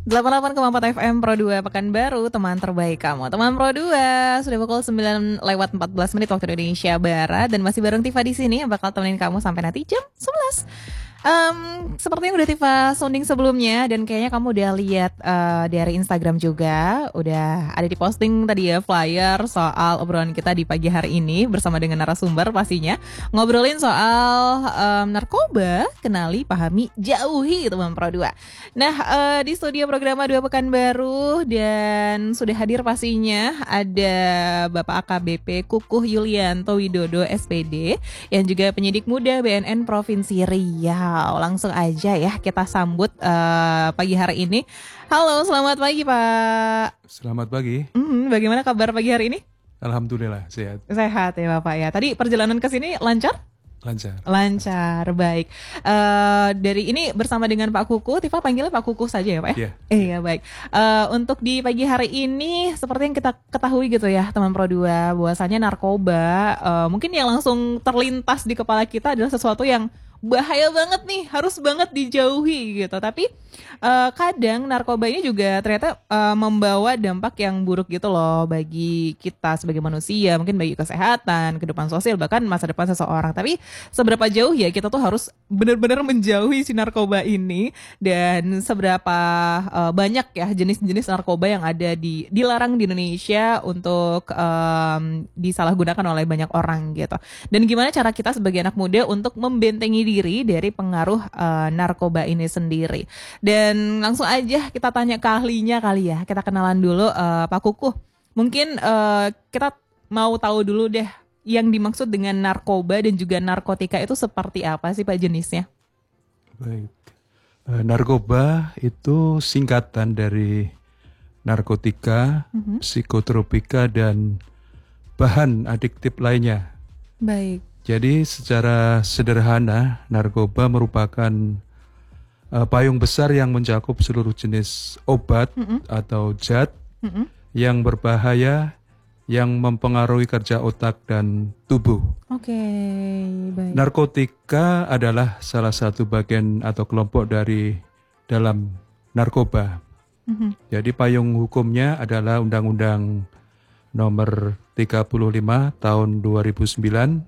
88,4 FM Pro 2 Pekanbaru, teman terbaik kamu. Teman Pro 2 sudah pukul 9 lewat 14 menit waktu Indonesia Barat dan masih bareng Tifa di sini yang bakal temenin kamu sampai nanti jam 11. Seperti yang udah Tifa sounding sebelumnya dan kayaknya kamu udah lihat dari Instagram juga udah ada di posting tadi ya flyer soal obrolan kita di pagi hari ini bersama dengan narasumber pastinya ngobrolin soal narkoba, kenali, pahami, jauhi teman Pro 2. Nah di studio Programa 2 Pekanbaru dan sudah hadir pastinya ada Bapak AKBP Kukuh Yulianto Widodo SPD yang juga penyidik muda BNN Provinsi Riau. Langsung aja ya kita sambut pagi hari ini. Halo, selamat pagi Pak. Selamat pagi. Bagaimana kabar pagi hari ini? Alhamdulillah sehat. Sehat ya Bapak ya. Tadi perjalanan ke sini lancar? Lancar, baik. Dari ini bersama dengan Pak Kukuh, Tifa panggilnya Pak Kukuh saja ya Pak ya? Iya baik. Untuk di pagi hari ini seperti yang kita ketahui gitu ya teman Pro 2, bahwasanya narkoba mungkin yang langsung terlintas di kepala kita adalah sesuatu yang bahaya banget nih, harus banget dijauhi gitu. Tapi kadang narkoba ini juga ternyata membawa dampak yang buruk gitu loh bagi kita sebagai manusia, mungkin bagi kesehatan, kehidupan sosial, bahkan masa depan seseorang. Tapi seberapa jauh ya kita tuh harus benar-benar menjauhi si narkoba ini dan seberapa banyak ya jenis-jenis narkoba yang ada dilarang di Indonesia untuk disalahgunakan oleh banyak orang gitu. Dan gimana cara kita sebagai anak muda untuk membentengi diri dari pengaruh narkoba ini sendiri. Dan langsung aja kita tanya ke ahlinya kali ya. Kita kenalan dulu Pak Kukuh. Mungkin kita mau tahu dulu deh yang dimaksud dengan narkoba dan juga narkotika itu seperti apa sih Pak jenisnya? Baik. Narkoba itu singkatan dari narkotika, psikotropika dan bahan adiktif lainnya. Baik. Jadi secara sederhana, narkoba merupakan payung besar yang mencakup seluruh jenis obat atau zat yang berbahaya yang mempengaruhi kerja otak dan tubuh. Oke, baik. Narkotika adalah salah satu bagian atau kelompok dari dalam narkoba. Jadi payung hukumnya adalah Undang-Undang Nomor 35 Tahun 2009.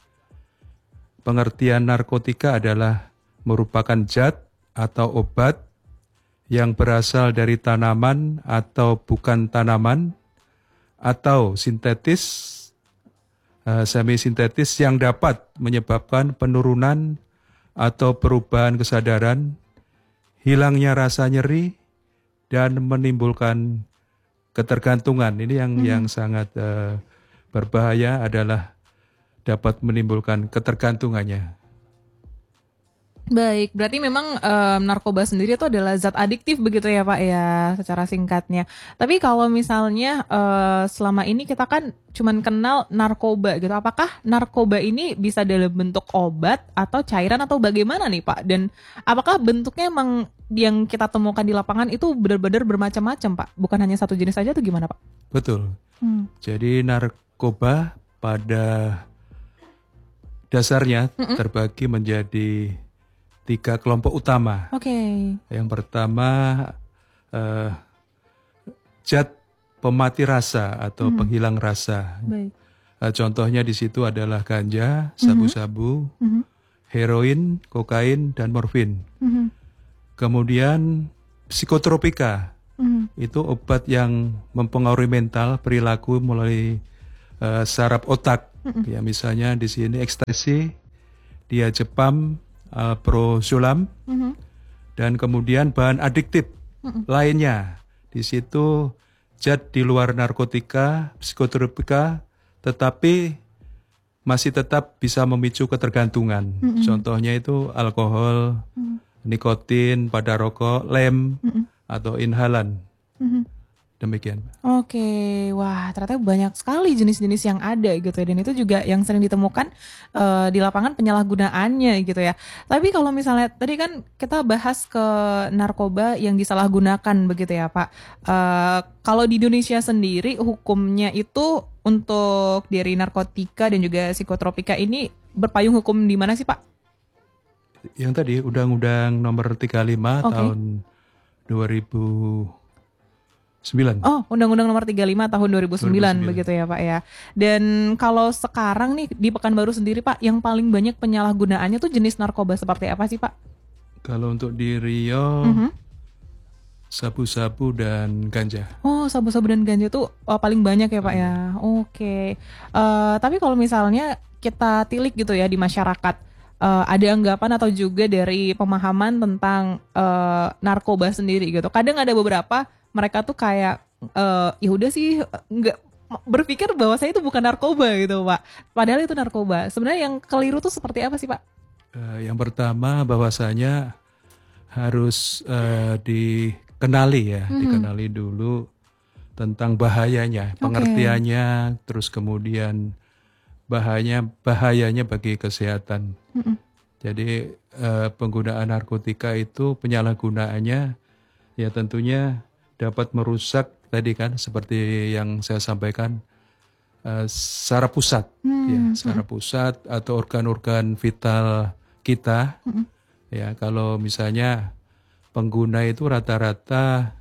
Pengertian narkotika adalah merupakan zat atau obat yang berasal dari tanaman atau bukan tanaman atau sintetis, semi-sintetis yang dapat menyebabkan penurunan atau perubahan kesadaran, hilangnya rasa nyeri, dan menimbulkan ketergantungan. Ini yang sangat berbahaya adalah dapat menimbulkan ketergantungannya. Baik, berarti memang narkoba sendiri itu adalah zat adiktif begitu ya Pak ya, secara singkatnya. Tapi kalau misalnya selama ini kita kan cuman kenal narkoba gitu, apakah narkoba ini bisa dalam bentuk obat atau cairan atau bagaimana nih Pak? Dan apakah bentuknya emang yang kita temukan di lapangan itu benar-benar bermacam-macam Pak? Bukan hanya satu jenis saja atau gimana Pak? Betul. Jadi narkoba pada dasarnya terbagi menjadi 3 kelompok utama. Yang pertama zat pemati rasa atau penghilang rasa. Contohnya di situ adalah ganja, sabu-sabu, heroin, kokain, dan morfin. Kemudian psikotropika, itu obat yang mempengaruhi mental, perilaku mulai saraf otak. Ya misalnya di sini ekstasi, diazepam, alprazolam, dan kemudian bahan adiktif lainnya. Di situ zat di luar narkotika, psikotropika, tetapi masih tetap bisa memicu ketergantungan. Contohnya itu alkohol, nikotin pada rokok, lem, atau inhalan. Demikian. Oke, wah ternyata banyak sekali jenis-jenis yang ada gitu ya. Dan itu juga yang sering ditemukan di lapangan penyalahgunaannya gitu ya. Tapi kalau misalnya tadi kan kita bahas ke narkoba yang disalahgunakan begitu ya Pak. Kalau di Indonesia sendiri hukumnya itu untuk dari narkotika dan juga psikotropika ini berpayung hukum di mana sih Pak? Yang tadi Undang-Undang Nomor 35 tahun 2009. Oh, Undang-Undang Nomor 35 tahun 2009 begitu ya Pak ya. Dan kalau sekarang nih di Pekanbaru sendiri Pak, yang paling banyak penyalahgunaannya tuh jenis narkoba seperti apa sih Pak? Kalau untuk di Riau, sabu-sabu dan ganja. Oh, sabu-sabu dan ganja tuh paling banyak ya Pak ya. Oke. Tapi kalau misalnya kita tilik gitu ya di masyarakat, ada anggapan atau juga dari pemahaman tentang narkoba sendiri gitu. Kadang ada beberapa mereka tuh kayak ya udah sih nggak berpikir bahwa saya itu bukan narkoba gitu Pak. Padahal itu narkoba. Sebenarnya yang keliru tuh seperti apa sih Pak? Yang pertama bahwasanya harus dikenali ya, dikenali dulu tentang bahayanya, pengertiannya, terus kemudian bahayanya bagi kesehatan. Jadi penggunaan narkotika itu penyalahgunaannya ya tentunya dapat merusak tadi kan seperti yang saya sampaikan secara pusat, ya secara pusat atau organ-organ vital kita. Ya kalau misalnya pengguna itu rata-rata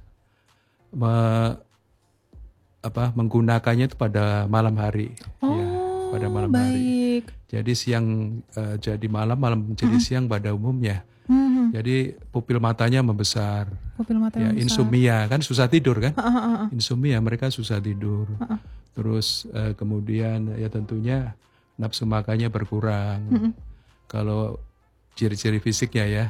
menggunakannya itu pada malam hari, ya pada malam hari. Jadi siang jadi malam, malam menjadi siang pada umumnya. Jadi pupil matanya membesar. Ya, insomnia kan susah tidur kan? Insomnia mereka susah tidur. Terus kemudian ya tentunya nafsu makannya berkurang. Kalau ciri-ciri fisiknya ya.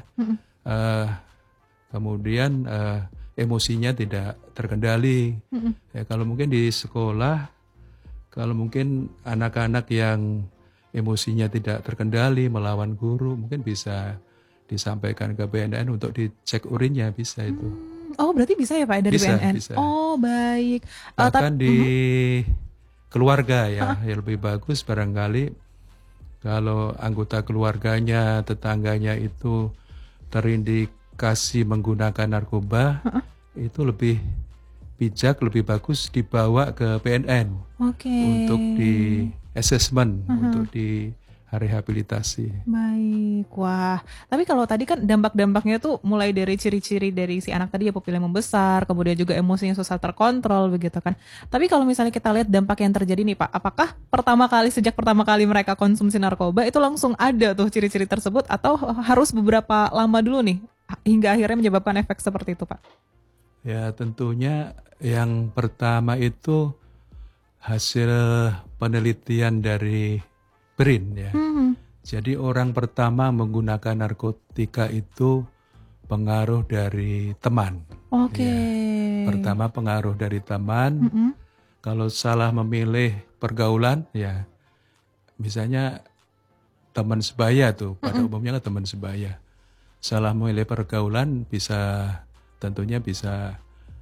Kemudian emosinya tidak terkendali. Ya, kalau mungkin di sekolah, kalau mungkin anak-anak yang emosinya tidak terkendali melawan guru, mungkin bisa disampaikan ke BNN untuk dicek urinnya, bisa itu. Oh berarti bisa ya Pak dari BNN? Bisa. Oh baik. Bahkan di keluarga ya, yang lebih bagus barangkali kalau anggota keluarganya, tetangganya itu terindikasi menggunakan narkoba, itu lebih bijak, lebih bagus dibawa ke BNN untuk di assessment, untuk di rehabilitasi. Baik, wah. Tapi kalau tadi kan dampak-dampaknya tuh mulai dari ciri-ciri dari si anak tadi ya pupilnya membesar, kemudian juga emosinya susah terkontrol begitu kan. Tapi kalau misalnya kita lihat dampak yang terjadi nih Pak, apakah sejak pertama kali mereka konsumsi narkoba itu langsung ada tuh ciri-ciri tersebut atau harus beberapa lama dulu nih hingga akhirnya menyebabkan efek seperti itu Pak? Ya tentunya yang pertama itu hasil penelitian dari BRIN ya. Jadi orang pertama menggunakan narkotika itu pengaruh dari teman. Ya. Pertama pengaruh dari teman. Kalau salah memilih pergaulan ya, misalnya teman sebaya tuh, pada umumnya kan teman sebaya. Salah memilih pergaulan tentunya bisa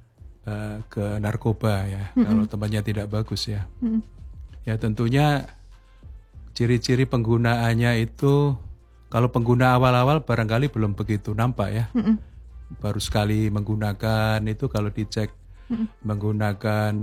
ke narkoba ya. Kalau temannya tidak bagus ya. Ya tentunya ciri-ciri penggunaannya itu kalau pengguna awal-awal barangkali belum begitu nampak ya. Baru sekali menggunakan itu kalau dicek menggunakan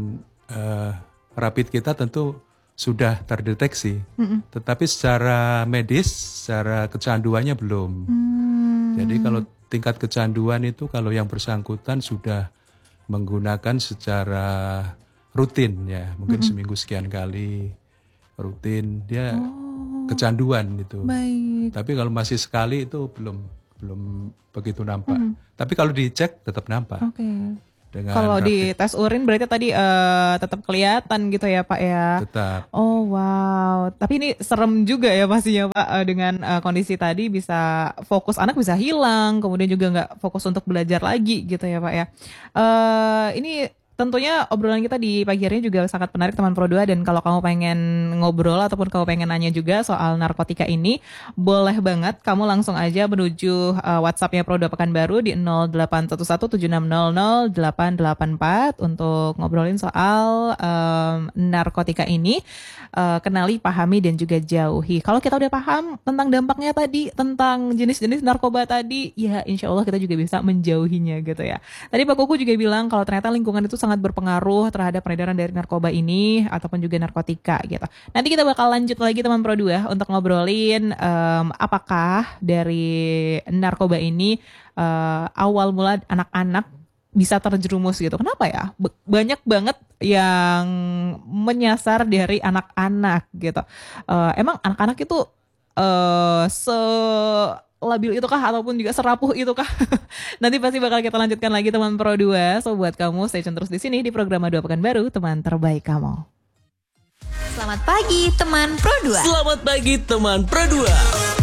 rapid kita tentu sudah terdeteksi. Tetapi secara medis, secara kecanduannya belum. Jadi kalau tingkat kecanduan itu kalau yang bersangkutan sudah menggunakan secara rutin ya, mungkin seminggu sekian kali. Rutin dia kecanduan itu. Baik. Tapi kalau masih sekali itu belum begitu nampak. Tapi kalau dicek tetap nampak. Kalau di tes urin berarti tadi tetap kelihatan gitu ya Pak ya. Tetap. Oh wow. Tapi ini serem juga ya pastinya Pak dengan kondisi tadi bisa fokus anak bisa hilang, kemudian juga nggak fokus untuk belajar lagi gitu ya Pak ya. Ini tentunya obrolan kita di pagi hari ini juga sangat menarik teman Pro 2 dan kalau kamu pengen ngobrol ataupun kamu pengen nanya juga soal narkotika ini, boleh banget kamu langsung aja menuju WhatsApp-nya Pro 2 Pekanbaru di 081176000884 untuk ngobrolin soal narkotika ini. Kenali, pahami, dan juga jauhi. Kalau kita udah paham tentang dampaknya tadi, tentang jenis-jenis narkoba tadi, ya insya Allah kita juga bisa menjauhinya gitu ya. Tadi Pak Kuku juga bilang kalau ternyata lingkungan itu sangat berpengaruh terhadap peredaran dari narkoba ini ataupun juga narkotika gitu. Nanti kita bakal lanjut lagi teman Pro 2 untuk ngobrolin apakah dari narkoba ini awal mula anak-anak bisa terjerumus gitu. Kenapa ya? Banyak banget yang menyasar dari anak-anak gitu. Emang anak-anak itu labil itu kah ataupun juga serapuh itu kah? Nanti pasti bakal kita lanjutkan lagi teman Pro 2. So buat kamu stay tune terus di sini di program Dua Pekan Baru, teman terbaik kamu. Selamat pagi teman Pro 2. Selamat pagi teman Pro 2.